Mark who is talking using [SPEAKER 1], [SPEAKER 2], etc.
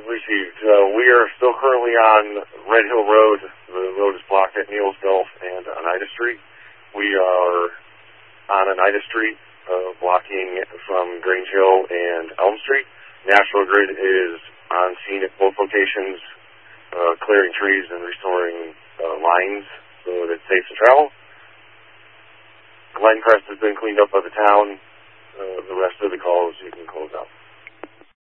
[SPEAKER 1] received. We are still currently on Red Hill Road. The road is blocked at Neal's Gulf and Oneida Street. We are on Oneida Street, blocking from Grange Hill and Elm Street. National Grid is on scene at both locations, clearing trees and restoring lines so that it's safe to travel. Glencrest has been cleaned up by the town. The rest of the calls you can close out.